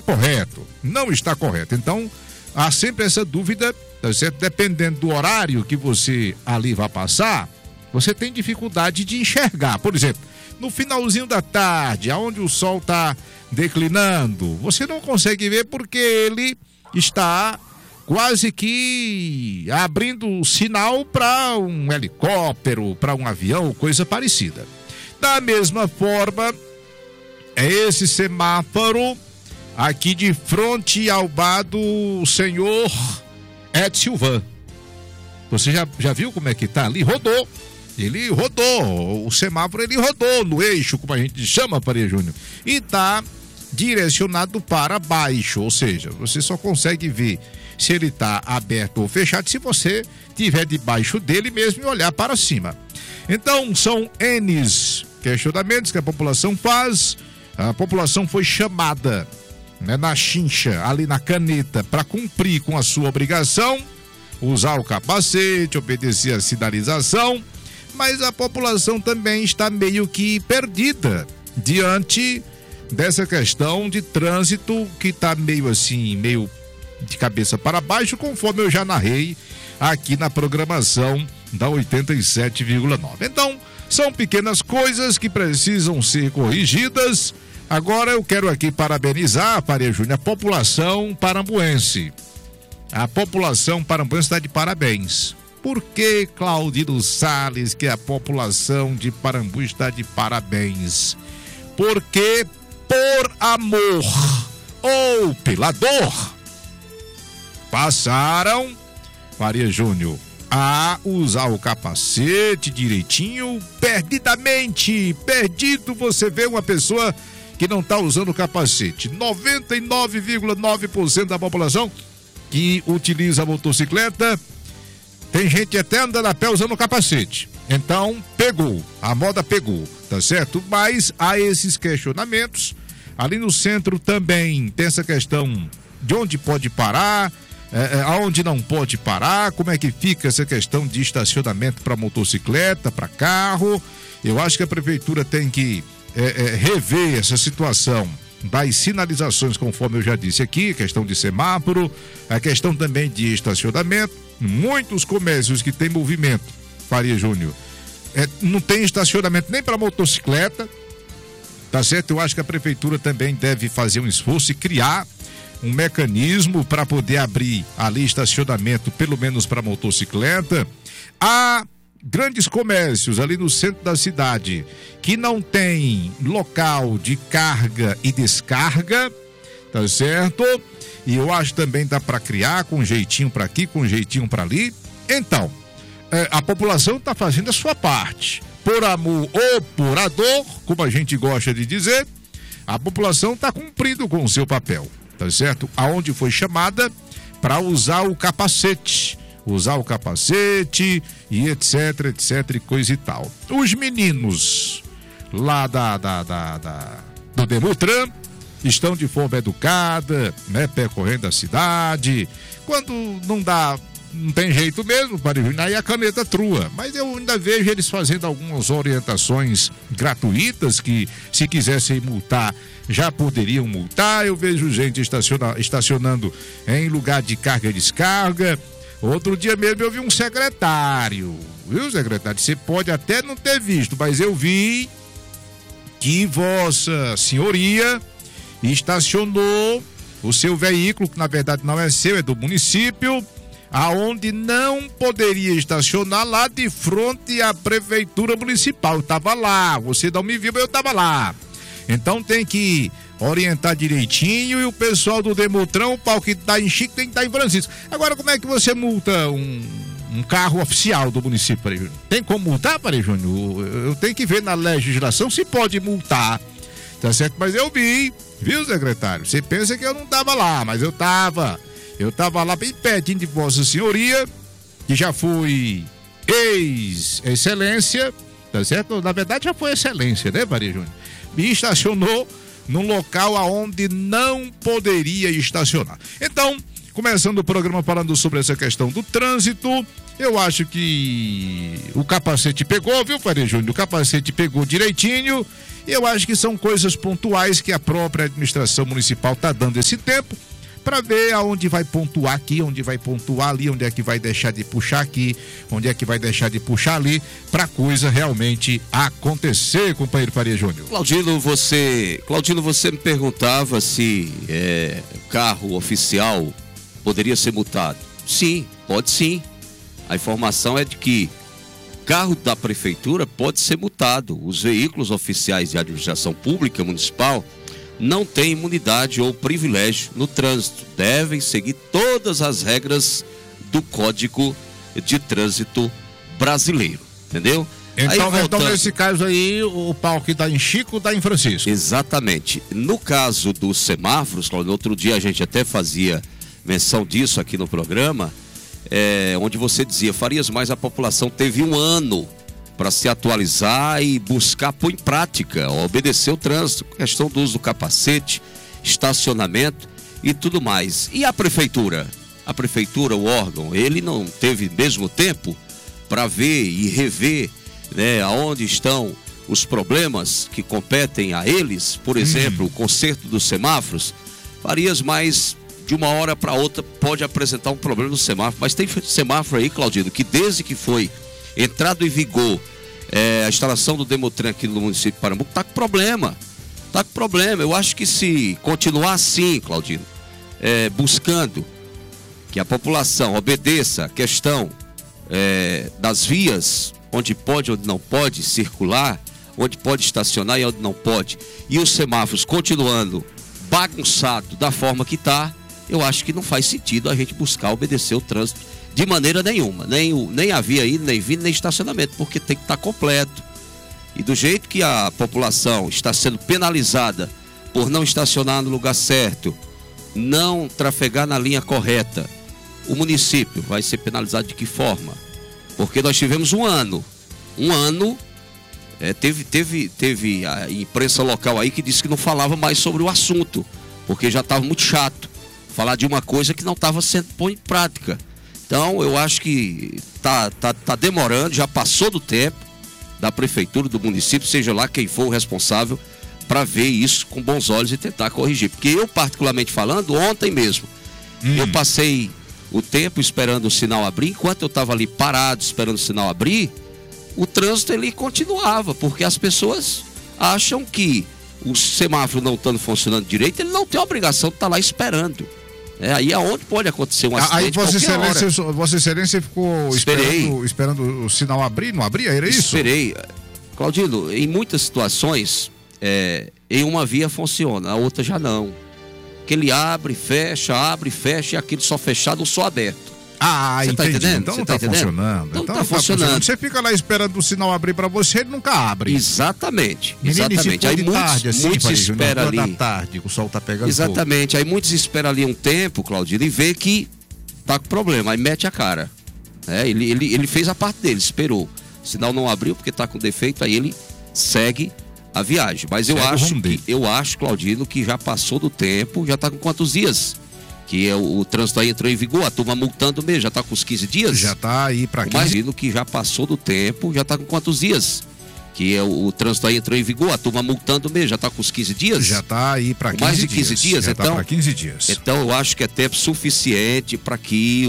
correto, não está correto. Então, há sempre essa dúvida, tá certo? Dependendo do horário que você ali vai passar, você tem dificuldade de enxergar. Por exemplo, no finalzinho da tarde, aonde o sol está declinando, você não consegue ver porque ele está quase que abrindo o sinal para um helicóptero, para um avião, coisa parecida. Da mesma forma, é esse semáforo aqui de frente ao bar do senhor Ed Silvan. Você já viu como é que tá ali? Rodou. Ele rodou. O semáforo ele rodou no eixo, como a gente chama, Faria Júnior. E tá direcionado para baixo. Ou seja, você só consegue ver se ele tá aberto ou fechado se você estiver debaixo dele mesmo e olhar para cima. Então, são N's questionamentos que a população faz. A população foi chamada, né, na chincha, ali na caneta, para cumprir com a sua obrigação, usar o capacete, obedecer a sinalização, mas a população também está meio que perdida diante dessa questão de trânsito que está meio assim, meio de cabeça para baixo, conforme eu já narrei aqui na programação da 87,9. Então, são pequenas coisas que precisam ser corrigidas. Agora eu quero aqui parabenizar, Faria Júnior, a população parambuense. A população parambuense está de parabéns. Por que, Claudino Salles, que a população de Parambu está de parabéns? Porque por amor ou pela dor passaram, Faria Júnior, a usar o capacete direitinho, perdido você vê uma pessoa que não está usando o capacete. 99,9% da população que utiliza a motocicleta, tem gente até andando a pé usando o capacete. Então, a moda pegou, tá certo? Mas há esses questionamentos. Ali no centro também tem essa questão de onde pode parar, aonde não pode parar, como é que fica essa questão de estacionamento para motocicleta, para carro. Eu acho que a prefeitura tem que rever essa situação das sinalizações, conforme eu já disse aqui, questão de semáforo, a questão também de estacionamento. Muitos comércios que tem movimento, Faria Júnior, não tem estacionamento nem para motocicleta, tá certo? Eu acho que a prefeitura também deve fazer um esforço e criar um mecanismo para poder abrir ali estacionamento, pelo menos para motocicleta. Há grandes comércios ali no centro da cidade que não tem local de carga e descarga, tá certo? E eu acho que também dá para criar com um jeitinho para aqui, com um jeitinho para ali. Então, a população está fazendo a sua parte. Por amor ou por a dor, como a gente gosta de dizer, a população está cumprindo com o seu papel, tá certo? Aonde foi chamada para usar o capacete e etc, e coisa e tal. Os meninos lá do Demutran estão de forma educada, né, percorrendo a cidade. Quando não tem jeito mesmo, aí a caneta trua. Mas eu ainda vejo eles fazendo algumas orientações gratuitas que, se quisessem multar, já poderiam multar. Eu vejo gente estacionando em lugar de carga e descarga. Outro dia mesmo eu vi um secretário, viu, secretário? Você pode até não ter visto, mas eu vi que Vossa Senhoria estacionou o seu veículo, que na verdade não é seu, é do município, aonde não poderia estacionar, lá de frente à prefeitura municipal. Eu estava lá, você não me viu, mas eu estava lá. Então tem que orientar direitinho, e o pessoal do Demutran, o pau que está em Chico tem que estar em Francisco. Agora, como é que você multa um carro oficial do município, Faria Júnior? Tem como multar, Faria Júnior? Eu tenho que ver na legislação se pode multar, tá certo? Mas eu vi, viu, secretário? Você pensa que eu não estava lá, mas eu estava lá bem pertinho de Vossa Senhoria, que já foi ex-excelência, tá certo? Na verdade já foi excelência, né, Faria Júnior? Me estacionou num local aonde não poderia estacionar. Então, começando o programa falando sobre essa questão do trânsito, Eu acho que o capacete pegou, viu, Faria Júnior? O capacete pegou direitinho. Eu acho que são coisas pontuais que a própria administração municipal está dando esse tempo para ver aonde vai pontuar aqui, onde vai pontuar ali, onde é que vai deixar de puxar aqui, onde é que vai deixar de puxar ali, para a coisa realmente acontecer, companheiro Faria Júnior. Claudino, você me perguntava se carro oficial poderia ser multado. Sim, pode sim. A informação é de que carro da prefeitura pode ser multado. Os veículos oficiais de administração pública municipal não têm imunidade ou privilégio no trânsito. Devem seguir todas as regras do Código de Trânsito Brasileiro. Entendeu? Então, nesse caso aí, o pau que dá em Chico dá em Francisco. Exatamente. No caso dos semáforos, no outro dia a gente até fazia menção disso aqui no programa, onde você dizia, Farias, mas a população teve um ano para se atualizar e buscar pôr em prática, obedecer o trânsito, questão do uso do capacete, estacionamento e tudo mais. E a prefeitura? A prefeitura, o órgão, ele não teve mesmo tempo para ver e rever, né, aonde estão os problemas que competem a eles, por exemplo, o conserto dos semáforos. Farias, mas de uma hora para outra pode apresentar um problema no semáforo, mas tem semáforo aí, Claudino, que desde que foi entrado em vigor a instalação do Demotran aqui no município de Parambu, tá com problema. Eu acho que se continuar assim, Claudino, buscando que a população obedeça a questão das vias, onde pode, onde não pode circular, onde pode estacionar e onde não pode, e os semáforos continuando bagunçado da forma que está, eu acho que não faz sentido a gente buscar obedecer o trânsito de maneira nenhuma, nem a via aí, nem vindo, nem estacionamento, porque tem que estar completo. E do jeito que a população está sendo penalizada por não estacionar no lugar certo, não trafegar na linha correta, o município vai ser penalizado de que forma? Porque nós tivemos um ano, teve a imprensa local aí que disse que não falava mais sobre o assunto, porque já estava muito chato falar de uma coisa que não estava sendo posta em prática. Então eu acho que tá demorando, já passou do tempo da prefeitura, do município, seja lá quem for o responsável, para ver isso com bons olhos e tentar corrigir. Porque eu, particularmente falando, ontem mesmo, eu passei o tempo esperando o sinal abrir. Enquanto eu estava ali parado esperando o sinal abrir, o trânsito ele continuava, porque as pessoas acham que o semáforo não estando funcionando direito, ele não tem a obrigação de estar lá esperando. Aí é onde pode acontecer um acidente. Aí Vossa Excelência ficou esperando o sinal abrir, não abria? Era isso? Esperei. Claudino, em muitas situações, em uma via funciona, a outra já não. Que ele abre, fecha, e aquele só fechado ou só aberto. Você tá entendendo? Então não tá funcionando. Então tá funcionando. Você fica lá esperando o sinal abrir para você, ele nunca abre. Exatamente. Aí muitos esperam ali. Da tarde, o sol tá pegando. Exatamente. Fogo. Aí muitos esperam ali um tempo, Claudino, e vê que tá com problema. Aí mete a cara. Ele fez a parte dele, esperou. O sinal não abriu porque tá com defeito, aí ele segue a viagem. Mas eu acho, Claudino, que já passou do tempo, já tá com quantos dias? Que o trânsito aí entrou em vigor, a turma multando mesmo, já está com os 15 dias? Já está aí para 15. Imagino que já passou do tempo, já está com quantos dias? Que o trânsito aí entrou em vigor, a turma multando mesmo, já está com os 15 dias? Já está aí para 15 dias. Mais de 15 dias, já então. Tá 15 dias. Então eu acho que é tempo suficiente para que